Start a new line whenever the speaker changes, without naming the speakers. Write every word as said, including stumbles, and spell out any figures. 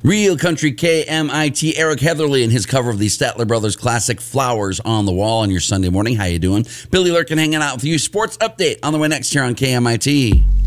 Real Country K M I T, Eric Heatherly and his cover of the Statler Brothers classic Flowers on the Wall on your Sunday morning. How you doing? Billy Lurkin hanging out with you. Sports update on the way next here on K M I T.